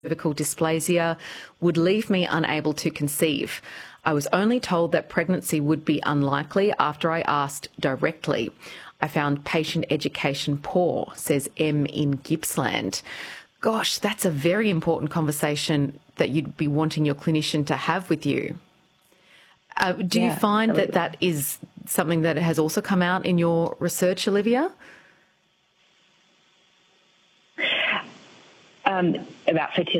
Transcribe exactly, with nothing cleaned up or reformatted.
cervical dysplasia would leave me unable to conceive. I was only told that pregnancy would be unlikely after I asked directly. I found patient education poor, says M in Gippsland. Gosh, that's a very important conversation that you'd be wanting your clinician to have with you. Uh, do yeah, you find that that is something that has also come out in your research, Olivia? Um, about fertility.